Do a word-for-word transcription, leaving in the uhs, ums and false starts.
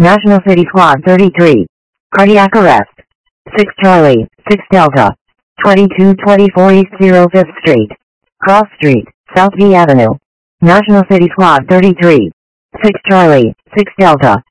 National City Squad thirty-three. Cardiac arrest. six Charlie, six Delta. twenty-two twenty-four East oh fifth Street. Cross Street, South V Avenue. National City Squad thirty-three. six Charlie, six Delta.